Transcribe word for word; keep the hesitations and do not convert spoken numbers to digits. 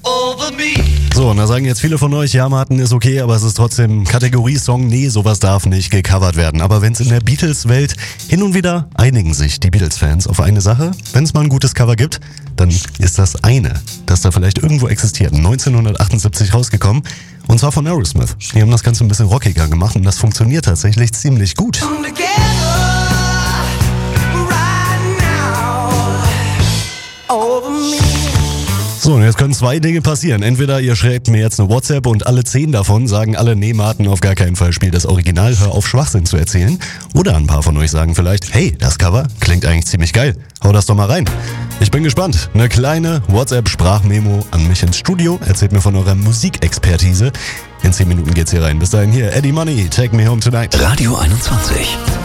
So, und da sagen jetzt viele von euch, ja Martin, ist okay, aber es ist trotzdem Kategorie-Song, nee, sowas darf nicht gecovert werden. Aber wenn es in der Beatles-Welt hin und wieder einigen sich die Beatles-Fans auf eine Sache, wenn es mal ein gutes Cover gibt, dann ist das eine, das da vielleicht irgendwo existiert, neunzehnhundertachtundsiebzig rausgekommen, und zwar von Aerosmith. Die haben das Ganze ein bisschen rockiger gemacht und das funktioniert tatsächlich ziemlich gut. So, und jetzt können zwei Dinge passieren. Entweder ihr schreibt mir jetzt eine WhatsApp und alle zehn davon sagen alle, nee Martin, auf gar keinen Fall, spiel das Original, hör auf Schwachsinn zu erzählen. Oder ein paar von euch sagen vielleicht, hey, das Cover klingt eigentlich ziemlich geil, hau das doch mal rein. Ich bin gespannt. Eine kleine WhatsApp-Sprachmemo an mich ins Studio. Erzählt mir von eurer Musikexpertise. In zehn Minuten geht's hier rein. Bis dahin hier, Eddie Money, Take Me Home Tonight. Radio einundzwanzig.